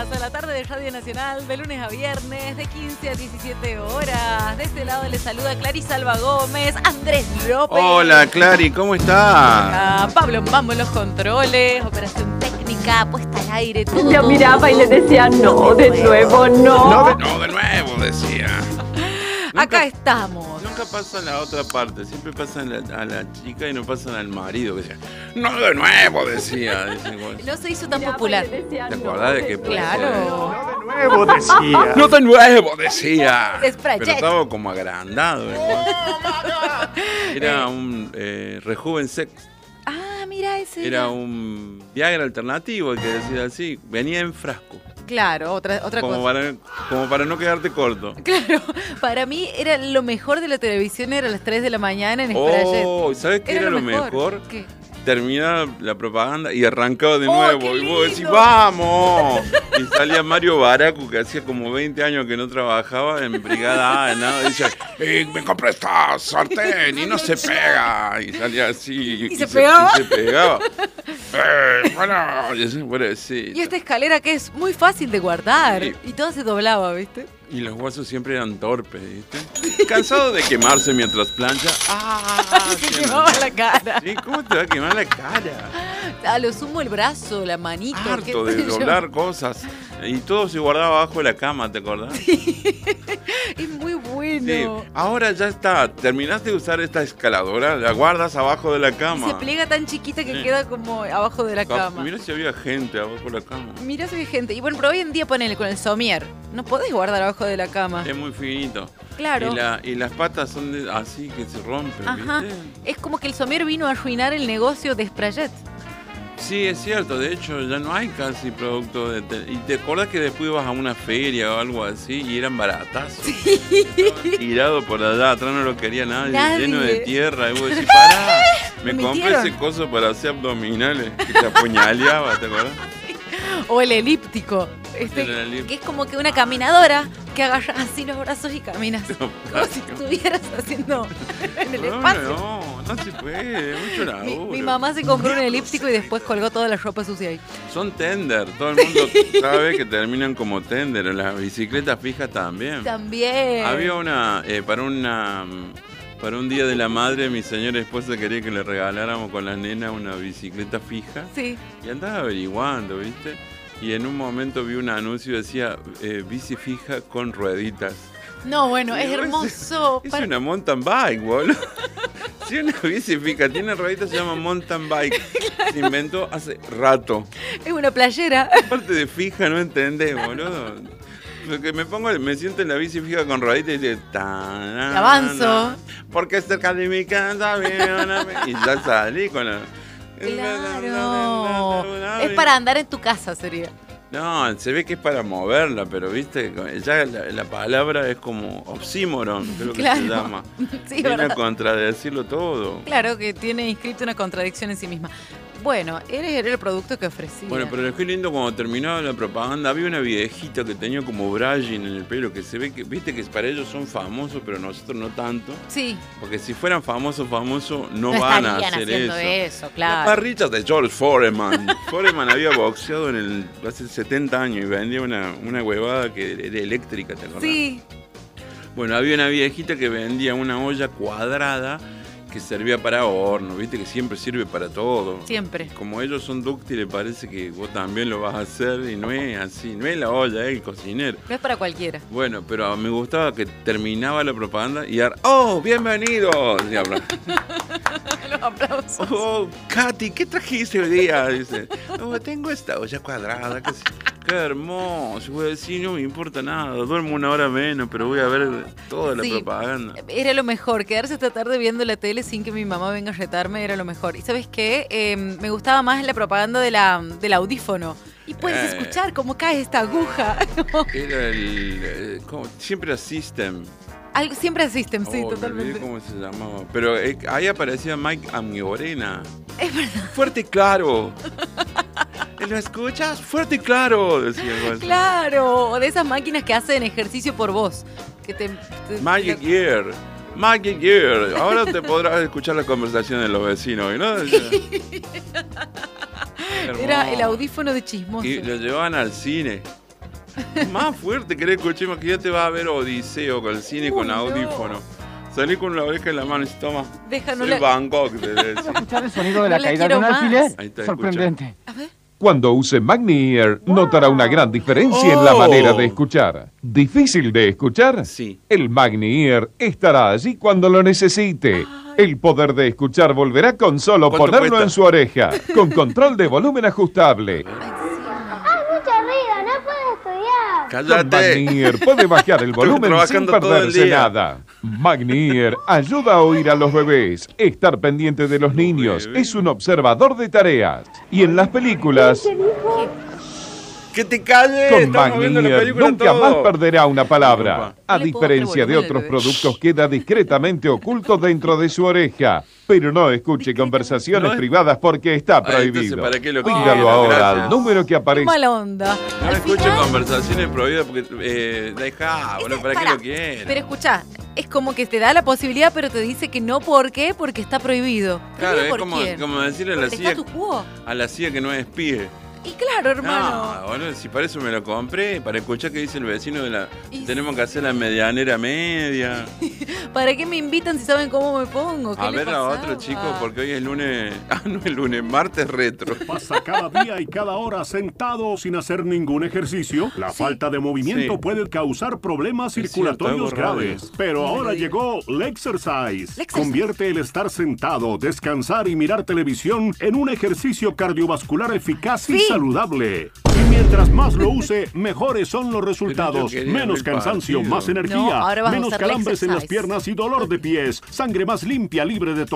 horas a la tarde de Radio Nacional, de lunes a viernes, de 15 a 17 horas. De este lado les saluda Clarisa Alba Gómez, Andrés López. Hola, Clary, ¿cómo estás? Pablo Mambo en los controles, operación técnica, puesta al aire, todo. Yo miraba y le decía, no, de nuevo, no. No, de nuevo, decía. Acá estamos. Nunca pasa en la otra parte, siempre pasan a la chica y no pasan al marido. Que decía, no, de nuevo, decía. No se hizo tan popular. ¿Te acordás de que Claro. No de nuevo decía. No de nuevo, decía. Desprayet. Pero estaba como agrandado. Era un rejuven sex. Ah, mira ese. Era un Viagra alternativo, hay que decir así. Venía en frasco. Claro, otra cosa. Como para no quedarte corto. Claro, para mí era lo mejor de la televisión, era a las 3 de la mañana en Sprayet. Oh, ¿sabes qué era lo mejor? ¿Qué? Terminaba la propaganda y arrancaba de nuevo. qué Y vos decís, lindo. ¡vamos! Y salía Mario Baracu, que hacía como 20 años que no trabajaba en Brigada A, ¿no? Y decía, me compré esta sartén y no se pega. Y salía así. ¿Y se pegaba? Y se pegaba. Bueno, sí. Y esta escalera que es muy fácil de guardar. Sí. Y todo se doblaba, ¿viste? Y los guasos siempre eran torpes, ¿viste? Cansado de quemarse mientras plancha. Se quemaba la cara. Sí, ¿cómo te va a quemar la cara? A lo sumo el brazo, la manito. Harto qué sé de yo. doblar cosas. Y todo se guardaba abajo de la cama, ¿te acordás? Es muy bueno. Sí. Ahora ya está. Terminaste de usar esta escaladora, la guardas abajo de la Y cama. se pliega tan chiquita que Sí. queda como abajo de la cama. Mira si había gente abajo de la cama. Mirá si hay gente. Y bueno, pero hoy en día ponele con el somier. No podés guardar abajo de la cama. Es muy finito. Claro. Y las patas son así que se rompen, Ajá. ¿viste? Es como que el somier vino a arruinar el negocio de Sprayet. Sí, es cierto. De hecho, ya no hay casi producto de... ¿Y te acordás que después ibas a una feria o algo así y eran baratazos? Tirado por allá, atrás no lo quería nadie. Lleno de tierra. Y vos decís, pará, me compré Mintieron. ese coso para hacer abdominales que te apuñaleaba, ¿te acordás? O el elíptico. El elíptico. Que es como que una caminadora que agarras así los brazos y caminas. No, Como si estuvieras haciendo en el No, espacio. no se puede, mucho laburo. Mi mamá se compró un elíptico y después colgó toda la ropa sucia ahí. Son tender, todo el mundo sabe que terminan como tender. Las bicicletas fijas también. También. Había una, para un día de la madre, mi señora esposa quería que le regaláramos con la nena una bicicleta fija. Sí. Y andaba averiguando, ¿viste? Y en un momento vi un anuncio que decía bici fija con rueditas. No, bueno, es Digo, hermoso. Es una mountain bike, boludo. Si una bici fija tiene rueditas, se llama mountain bike. Se inventó hace rato. Es una playera. Aparte de fija, no entendés, boludo. Porque me siento en la bici fija con rueditas y dice... Avanzo. Porque cerca de mi casa viene una... Y ya salí con la... Claro. Es para andar en tu casa, sería. No, se ve que es para moverla, pero viste, ya la palabra es como oxímoron, creo que Claro. se llama. Sí, Viene ¿verdad? a contradecirlo todo. Claro que tiene inscrito una contradicción en sí misma. Bueno, era el producto que ofrecía. Bueno, pero fue lindo cuando terminaba la propaganda. Había una viejita que tenía como Bragin en el pelo, que se ve que, viste que para ellos son famosos, pero nosotros no tanto. Sí. Porque si fueran famosos, no No van a estarían hacer haciendo eso, claro. Las parrillas de George Foreman. Foreman había boxeado hace 70 años y vendía una huevada que era eléctrica, ¿te acordás? Sí. Bueno, había una viejita que vendía una olla cuadrada que servía para horno, viste que siempre sirve para todo. Siempre. Como ellos son dúctiles, parece que vos también lo vas a hacer y no es así, no es la olla, es el cocinero. No es para cualquiera. Bueno, pero me gustaba que terminaba la propaganda y ¡oh, bienvenido! Los aplausos. ¡Oh, Katy, ¿qué trajiste hoy día? Dice, oh, tengo esta olla cuadrada, qué hermoso. Voy a decir, no me importa nada, duermo una hora menos, pero voy a ver toda la Sí. propaganda. Era lo mejor, quedarse esta tarde viendo la tele sin que mi mamá venga a retarme era lo mejor. ¿Y sabes qué? Me gustaba más la propaganda del audífono. Y puedes escuchar cómo cae esta aguja. Era siempre a System. Siempre System, sí, Me totalmente. olvidé cómo se llamaba. Pero ahí aparecía Mike Amigorena. Es verdad. Fuerte y claro. ¿Lo escuchas? Fuerte y claro, decía algo así. Claro, o de esas máquinas que hacen ejercicio por voz. Que Magic Gear. Magic Gear. Ahora te podrás escuchar las conversaciones de los vecinos, ¿no? Era el audífono de chismoso. Y lo llevaban al cine. Más fuerte querés escuchar, imagínate vas a ver Odiseo con el cine con audífono. Salí con la oreja en la mano y toma. Déjanos el Bangkok. Escuchar el sonido de la caída de un alfiler. Sorprendente. A ver. Cuando use Magni-Ear, notará una gran diferencia en la manera de escuchar. ¿Difícil de escuchar? Sí. El Magni-Ear estará allí cuando lo necesite. El poder de escuchar volverá con solo ponerlo cuesta? en su oreja, con control de volumen ajustable. Con Cállate. Magni-Ear puede bajar el volumen sin trabajando todo el perderse día. nada. Magni-Ear ayuda a oír a los bebés, estar pendiente de los niños, es un observador de tareas. Y en las películas, ¡Que te calles! con Estamos viendo la Magni-Ear película nunca todo. más perderá una palabra. A No le puedo diferencia de bajar el otros volumen al bebé. productos, queda discretamente oculto dentro de su oreja. Pero no escuche conversaciones No es- privadas porque está Ah, entonces, prohibido. ¿para qué lo Pídalo quiere? ahora Gracias. al número que Qué aparece. mala onda. No Al escucho final- conversaciones prohibidas porque bueno, ¿para qué Pará, lo quiere? Pero escuchá, es como que te da la posibilidad, pero te dice que no. ¿Por qué? Porque está prohibido. Claro, ¿Prohibido es por como, quién? como decirle a la ¿Por el CIA status quo? que no es espíe. Y claro, hermano. No, bueno, si para eso me lo compré, para escuchar qué dice el vecino de la... Y Tenemos que hacer la medianera media. ¿Para qué me invitan si saben cómo me pongo? ¿Qué A le ver a pasaba? otro chico, porque hoy es lunes... Ah, no es lunes, martes retro. Pasa cada día y cada hora sentado sin hacer ningún ejercicio. La falta de movimiento Sí. puede causar problemas Es cierto, circulatorios hago radio. graves. Pero ahora radio. llegó Lexercise. Lexercise. Convierte el estar sentado, descansar y mirar televisión en un ejercicio cardiovascular eficaz y Sí. saludable. Y mientras más lo use, mejores son los resultados. Pero yo quería Menos ver el cansancio, partido. más energía, No, ahora vas a menos usar calambres en las Lexercise. piernas y dolor de pies. Sangre más limpia, libre de